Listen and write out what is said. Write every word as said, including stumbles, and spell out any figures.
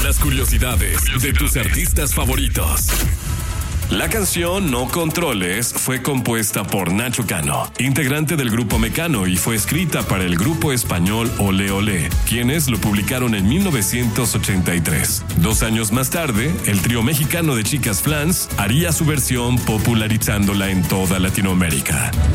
Las curiosidades de tus artistas favoritos. La canción No Controles fue compuesta por Nacho Cano, integrante del grupo Mecano, y fue escrita para el grupo español Ole Ole, quienes lo publicaron en mil novecientos ochenta y tres. Dos años más tarde, el trío mexicano de Chicas Flans haría su versión popularizándola en toda Latinoamérica.